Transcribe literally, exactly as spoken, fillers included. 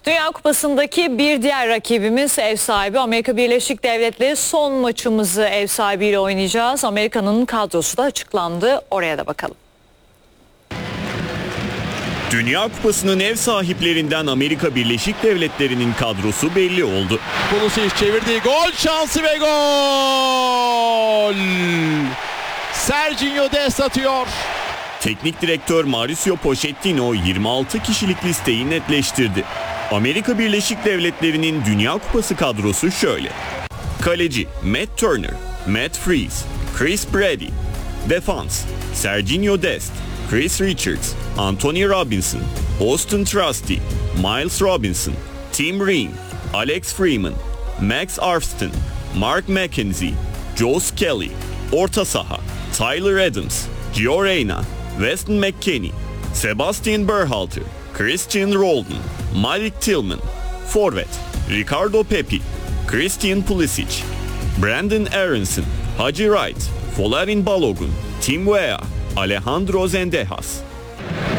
Dünya Kupası'ndaki bir diğer rakibimiz ev sahibi Amerika Birleşik Devletleri. Son maçımızı ev sahibiyle oynayacağız. Amerika'nın kadrosu da açıklandı. Oraya da bakalım. Dünya Kupası'nın ev sahiplerinden Amerika Birleşik Devletleri'nin kadrosu belli oldu. Pulisic çevirdiği gol şansı ve gol! Sergio Dest atıyor. Teknik direktör Mauricio Pochettino yirmi altı kişilik listeyi netleştirdi. Amerika Birleşik Devletleri'nin Dünya Kupası kadrosu şöyle. Kaleci Matt Turner, Matt Freese, Chris Brady. Defans Sergio Dest, Chris Richards, Anthony Robinson, Austin Trusty, Miles Robinson, Tim Ream, Alex Freeman, Max Arfston, Mark McKenzie, Joe Skelly. Orta saha Tyler Adams, Gio Reyna, Weston McKennie, Sebastian Berhalter, Christian Roldan, Malik Tillman. Forvet Ricardo Pepi, Christian Pulisic, Brandon Aronson, Haji Wright, Folarin Balogun, Tim Weah, Alejandro Zendejas.